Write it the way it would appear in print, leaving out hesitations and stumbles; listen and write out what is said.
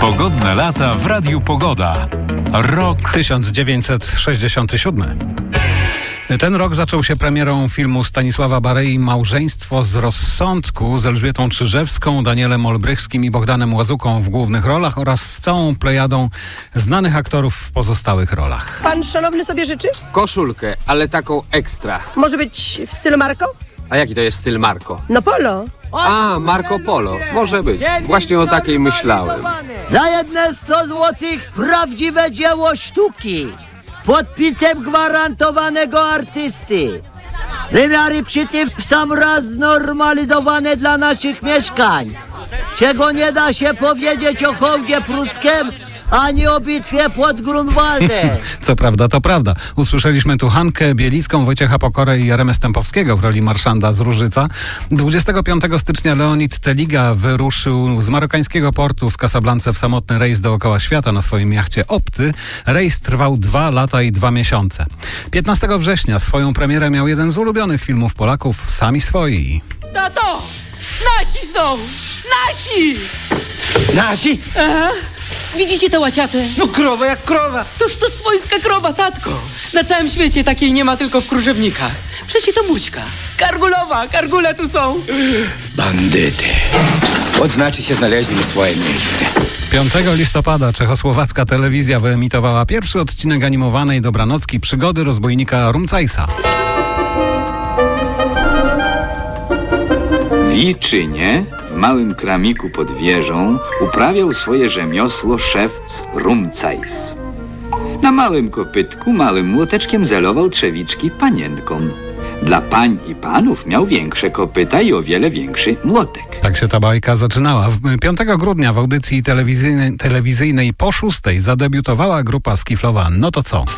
Pogodne lata w Radiu Pogoda. Rok 1967. Ten rok zaczął się premierą filmu Stanisława Barei Małżeństwo z rozsądku z Elżbietą Czyżewską, Danielem Olbrychskim i Bogdanem Łazuką w głównych rolach oraz z całą plejadą znanych aktorów w pozostałych rolach. Pan szanowny sobie życzy? Koszulkę, ale taką ekstra. Może być w stylu Marco? A jaki to jest styl Marco? No polo. A, Marco Polo. Może być. Właśnie o takiej myślałem. Za jedne 100 złotych prawdziwe dzieło sztuki. Podpisem gwarantowanego artysty. Wymiary przy tym w sam raz znormalizowane dla naszych mieszkań. Czego nie da się powiedzieć o hołdzie pruskim, ani o bitwie pod Grunwaldem. Co prawda, to prawda. Usłyszeliśmy tu Hankę Bielicką, Wojciecha Pokorę i Jaremę Stępowskiego w roli marszanda z Różyca. 25 stycznia Leonid Teliga wyruszył z marokańskiego portu w Casablance w samotny rejs dookoła świata na swoim jachcie Opty. Rejs trwał 2 lata i 2 miesiące. 15 września swoją premierę miał jeden z ulubionych filmów Polaków, Sami swoi. Tato! Nasi są! Nasi! Nasi? Aha. Widzicie tę łaciatę? No krowa jak krowa. Toż to swojska krowa, tatko. Na całym świecie takiej nie ma, tylko w Krużewnikach. Przecież to Bućka. Kargulowa, kargule tu są. Bandyty. Odznaczy się, znaleźli swoje miejsce. 5 listopada czechosłowacka telewizja wyemitowała pierwszy odcinek animowanej dobranocki Przygody rozbójnika Rumcajsa. W Jiczynie, w małym kramiku pod wieżą, uprawiał swoje rzemiosło szewc Rumcajs. Na małym kopytku małym młoteczkiem zelował trzewiczki panienkom. Dla pań i panów miał większe kopyta i o wiele większy młotek. Tak się ta bajka zaczynała. 5 grudnia w audycji telewizyjnej po 6 zadebiutowała grupa skiflowa No to co?